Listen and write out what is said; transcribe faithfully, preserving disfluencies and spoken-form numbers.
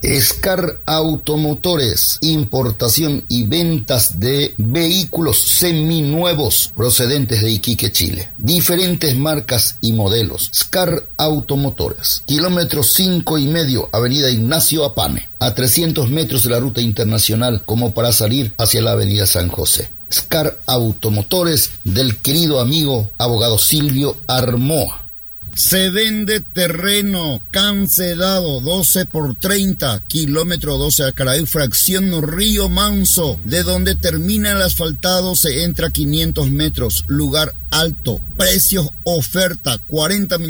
Scar Automotores, importación y ventas de vehículos seminuevos procedentes de Iquique, Chile. Diferentes marcas y modelos. Scar Automotores, kilómetro cinco y medio, avenida Ignacio Apane, a trescientos metros de la ruta internacional como para salir hacia la avenida San José. Scar Automotores, del querido amigo abogado Silvio Armoa. Se vende terreno cancelado doce por treinta, kilómetro doce Acaraí, fracción Río Manso, de donde termina el asfaltado se entra quinientos metros, lugar alto, precios oferta, cuarenta millones.